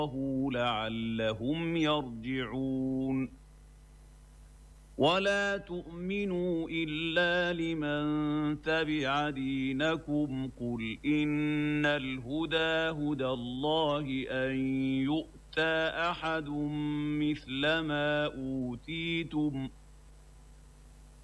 لعلهم يرجعون ولا تؤمنوا إلا لمن تبع دينكم قل إن الهدى هدى الله أن يؤتى أحد مثل ما أوتيتم